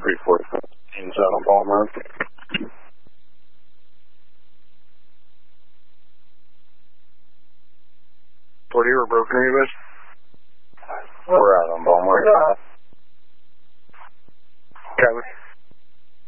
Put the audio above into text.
340. Teams out on Balmer. 40, we're broken, are you guys? We're out on Balmer. Copy.